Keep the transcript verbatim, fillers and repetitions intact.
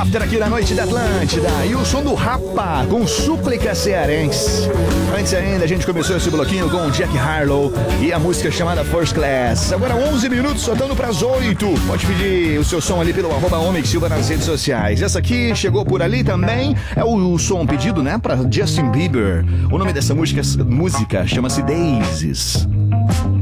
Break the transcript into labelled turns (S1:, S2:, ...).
S1: After aqui na Noite da Atlântida. E o som do Rapa com Súplica Cearense. Antes ainda, a gente começou esse bloquinho com o Jack Harlow e a música chamada First Class. Agora onze minutos, soltando pras oito. Pode pedir o seu som ali pelo arroba Omix Silva nas redes sociais. Essa aqui chegou por ali também. É o, o som pedido, né, pra Justin Bieber. O nome dessa música, música chama-se Daisies.